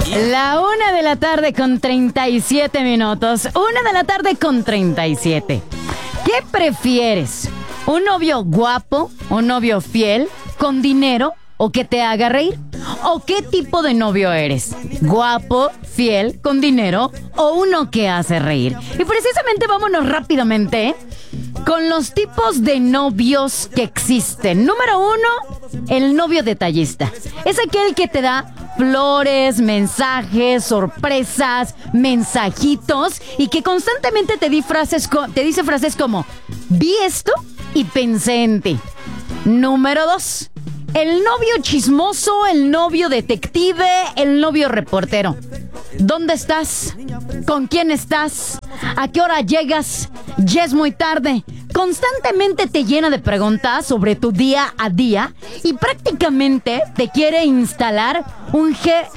La 1:37 p.m. 1:37 p.m. ¿Qué prefieres? ¿Un novio guapo, un novio fiel, con dinero o que te haga reír? ¿O qué tipo de novio eres? ¿Guapo, fiel, con dinero o uno que hace reír? Y precisamente vámonos rápidamente con los tipos de novios que existen. Número 1, el novio detallista. Es aquel que te da flores, mensajes, sorpresas, mensajitos y que constantemente te dice frases como: vi esto y pensé en ti. Número 2, el novio chismoso, el novio detective, el novio reportero. ¿Dónde estás? ¿Con quién estás? ¿A qué hora llegas? Ya es muy tarde. Constantemente te llena de preguntas sobre tu día a día y prácticamente te quiere instalar un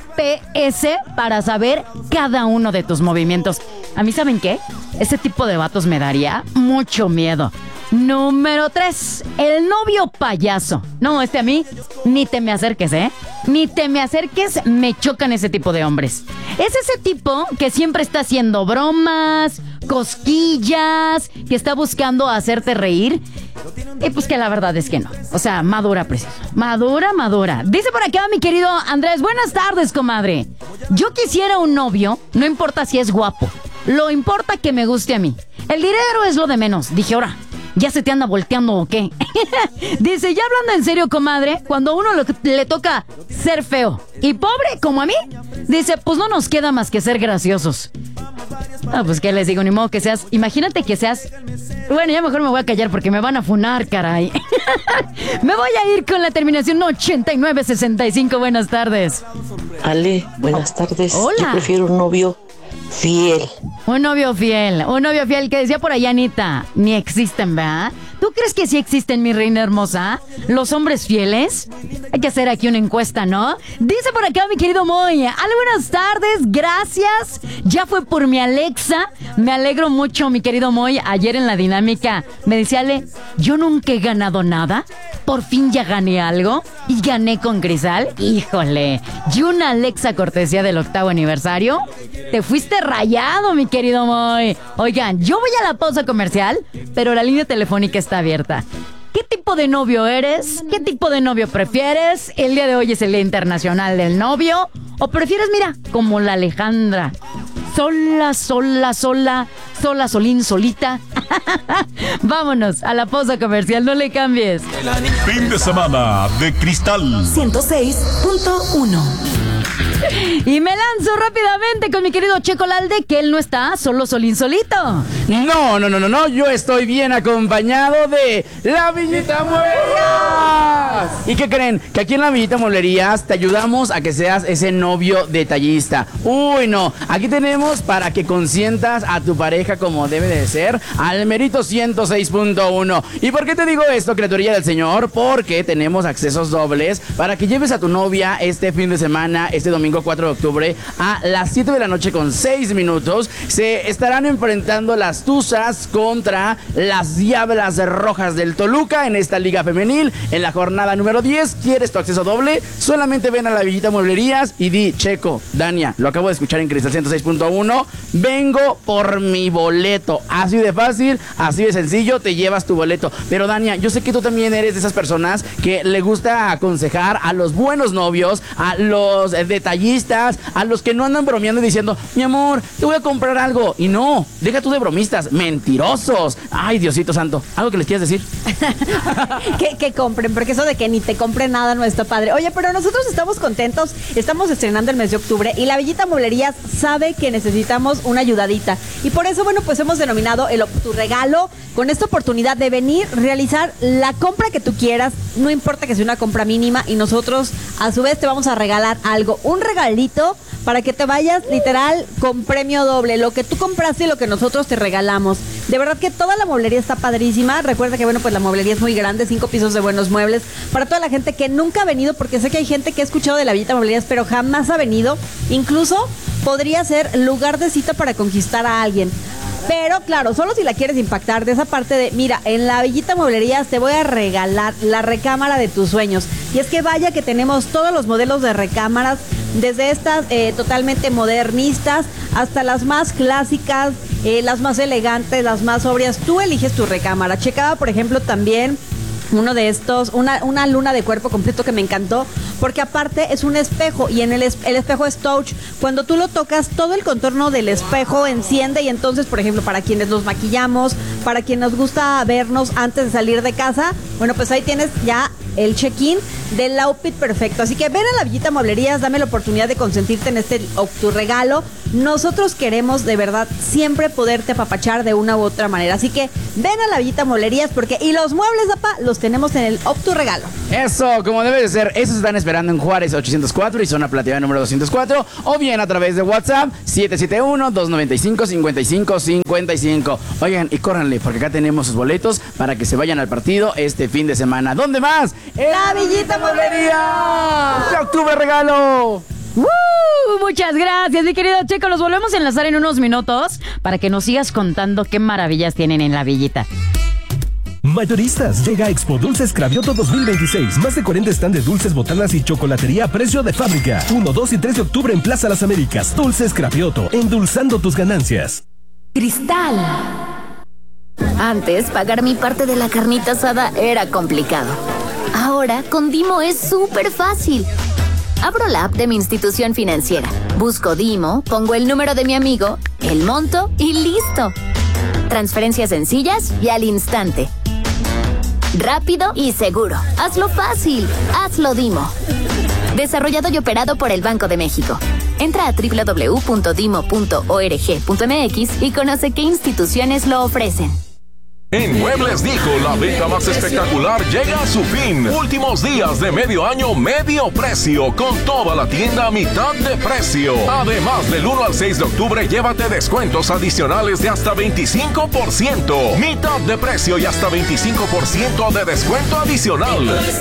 GPS para saber cada uno de tus movimientos. A mí, ¿saben qué? Ese tipo de vatos me daría mucho miedo. Número 3, el novio payaso. No, a mí, ni te me acerques, ¿eh? Ni te me acerques, me chocan ese tipo de hombres. Es ese tipo que siempre está haciendo bromas, cosquillas, que está buscando hacerte reír. Y pues que la verdad es que no. O sea, madura, preciso. Madura. Dice por acá mi querido Andrés: buenas tardes, comadre. Yo quisiera un novio, no importa si es guapo. Lo importa que me guste a mí. El dinero es lo de menos. Dije, ahora, ¿ya se te anda volteando o qué? Dice, ya hablando en serio, comadre, cuando a uno le toca ser feo y pobre como a mí, dice, pues no nos queda más que ser graciosos. Ah, pues qué les digo, ni modo que seas. Imagínate que seas. Bueno, ya mejor me voy a callar porque me van a funar, caray. Me voy a ir con la terminación 8965. Buenas tardes. Ale, buenas tardes. Hola. Yo prefiero un novio fiel. Un novio fiel, que decía por allá Anita, ni existen, ¿verdad? ¿Tú crees que sí existen, mi reina hermosa? ¿Los hombres fieles? Hay que hacer aquí una encuesta, ¿no? Dice por acá mi querido Moy: Ale, buenas tardes, gracias. Ya fue por mi Alexa. Me alegro mucho, mi querido Moy. Ayer en la dinámica me decía Ale, yo nunca he ganado nada. Por fin ya gané algo. Y gané con Crisal. Híjole. Y una Alexa cortesía del 8º aniversario. Te fuiste rayado, mi querido Moy. Oigan, yo voy a la pausa comercial, pero la línea telefónica está abierta. ¿Qué tipo de novio eres? ¿Qué tipo de novio prefieres? El día de hoy es el Día Internacional del Novio. ¿O prefieres, mira, como la Alejandra? Sola, solín, solita. Vámonos a la pausa comercial, no le cambies. Fin de semana de Cristal 106.1. Y me lanzo rápidamente con mi querido Checo Lalde, que él no está solo solín solito. No, yo estoy bien acompañado de La Villita Mueblerías. ¿Y qué creen? Que aquí en La Villita Mueblerías te ayudamos a que seas ese novio detallista. Uy, no, aquí tenemos para que consientas a tu pareja como debe de ser, al Merito 106.1. ¿Y por qué te digo esto, criaturilla del Señor? Porque tenemos accesos dobles para que lleves a tu novia este fin de semana, este domingo 4 de octubre, a las 7 de la noche con 6 minutos. Se estarán enfrentando las Tuzas contra las Diablas Rojas del Toluca en esta liga femenil, en la jornada número 10. ¿Quieres tu acceso doble? Solamente ven a La Villita Mueblerías y di, Checo, Dania, lo acabo de escuchar en Cristal 106.1, vengo por mi boleto. Así de fácil, así de sencillo, te llevas tu boleto. Pero Dania, yo sé que tú también eres de esas personas que le gusta aconsejar a los buenos novios, a los detallistas, a los que no andan bromeando y diciendo, mi amor, te voy a comprar algo. Y no, deja tú de bromistas, mentirosos. Ay, Diosito santo, ¿algo que les quieras decir? que compren, porque eso de que ni te compren nada no está padre. Oye, pero nosotros estamos contentos, estamos estrenando el mes de octubre y La Villita Mueblerías sabe que necesitamos una ayudadita. Y por eso, bueno, pues hemos denominado tu regalo con esta oportunidad de venir, realizar la compra que tú quieras, no importa que sea una compra mínima, y nosotros a su vez te vamos a regalar algo, un regalito para que te vayas literal con premio doble, lo que tú compraste y lo que nosotros te regalamos. De verdad que toda la mueblería está padrísima. Recuerda que, bueno, pues la mueblería es muy grande, 5 pisos de buenos muebles. Para toda la gente que nunca ha venido, porque sé que hay gente que ha escuchado de La Villita Mueblerías, pero jamás ha venido. Incluso podría ser lugar de cita para conquistar a alguien. Pero claro, solo si la quieres impactar de esa parte de, mira, en La Villita Mueblerías te voy a regalar la recámara de tus sueños. Y es que vaya que tenemos todos los modelos de recámaras, desde estas totalmente modernistas hasta las más clásicas, las más elegantes, las más sobrias. Tú eliges tu recámara. Checaba, por ejemplo, también uno de estos, una luna de cuerpo completo que me encantó, porque aparte es un espejo y en el espejo es touch. Cuando tú lo tocas, todo el contorno del espejo enciende y entonces, por ejemplo, para quienes nos maquillamos, para quienes nos gusta vernos antes de salir de casa, bueno, pues ahí tienes ya el check-in del outfit perfecto. Así que ven a la Villita Mueblerías, dame la oportunidad de consentirte en tu regalo. Nosotros queremos de verdad siempre poderte apapachar de una u otra manera. Así que ven a la Villita Mueblerías y los muebles, papá, los tenemos en el tu regalo. Eso, como debe de ser. Esos están esperando en Juárez 804 y Zona Plateada número 204, o bien a través de WhatsApp 771-295-5555. Oigan, y córranle, porque acá tenemos sus boletos para que se vayan al partido este fin de semana. ¿Dónde más? ¡En La Villita Mueblería! ¡De octubre regalo! Muchas gracias, mi querido Checo. Los volvemos a enlazar en unos minutos para que nos sigas contando qué maravillas tienen en la Villita. Mayoristas, llega a Expo Dulces Cravioto 2026. Más de 40 stand de dulces, botanas y chocolatería a precio de fábrica. 1, 2 y 3 de octubre en Plaza Las Américas. Dulces Cravioto, endulzando tus ganancias. Cristal. Antes, pagar mi parte de la carnita asada era complicado. Ahora, con Dimo es súper fácil. Abro la app de mi institución financiera, busco Dimo, pongo el número de mi amigo, el monto y listo. Transferencias sencillas y al instante. Rápido y seguro. Hazlo fácil. Hazlo Dimo. Desarrollado y operado por el Banco de México. Entra a www.dimo.org.mx y conoce qué instituciones lo ofrecen. En Muebles Dijo, la venta más espectacular llega a su fin. Últimos días de medio año, medio precio, con toda la tienda a mitad de precio. Además, del 1 al 6 de octubre, llévate descuentos adicionales de hasta 25%. Mitad de precio y hasta 25% de descuento adicional.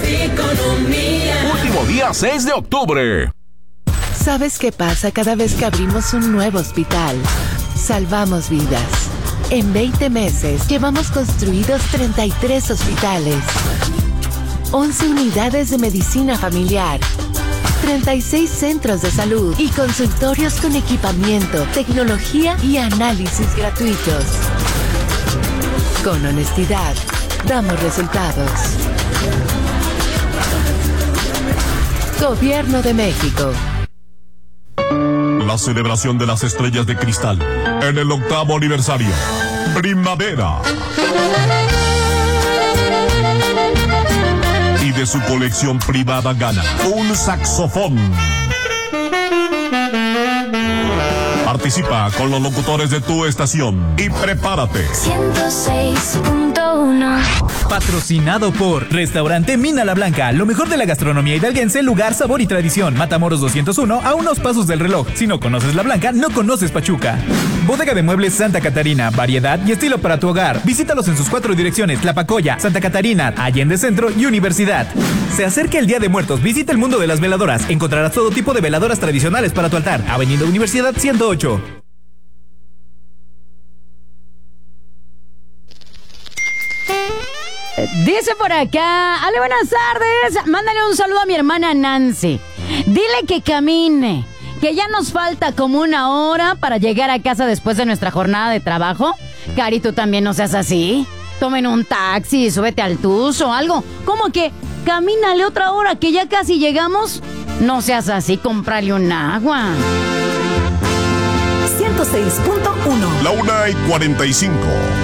Último día, 6 de octubre. ¿Sabes qué pasa cada vez que abrimos un nuevo hospital? Salvamos vidas. En 20 meses llevamos construidos 33 hospitales, 11 unidades de medicina familiar, 36 centros de salud y consultorios con equipamiento, tecnología y análisis gratuitos. Con honestidad, damos resultados. Gobierno de México. La celebración de las estrellas de cristal en el 8º aniversario. Primavera. Y de su colección privada gana un saxofón. Participa con los locutores de tu estación y prepárate. 106.1. Patrocinado por Restaurante Mina La Blanca, lo mejor de la gastronomía hidalguense, lugar, sabor y tradición. Matamoros 201, a unos pasos del reloj. Si no conoces La Blanca, no conoces Pachuca. Bodega de Muebles Santa Catarina, variedad y estilo para tu hogar. Visítalos en sus 4 direcciones: Tlapacoya, Santa Catarina, Allende Centro y Universidad. Se acerca el Día de Muertos, visita el mundo de las veladoras. Encontrarás todo tipo de veladoras tradicionales para tu altar. Avenida Universidad 108. Dice por acá, Ale, buenas tardes. Mándale un saludo a mi hermana Nancy. Dile que camine, que ya nos falta como 1 hora para llegar a casa después de nuestra jornada de trabajo. Cari, tú también no seas así. Tomen un taxi, súbete al tuzo o algo. ¿Cómo que camínale otra hora que ya casi llegamos? No seas así, cómprale un agua. 106.1. La 1:45.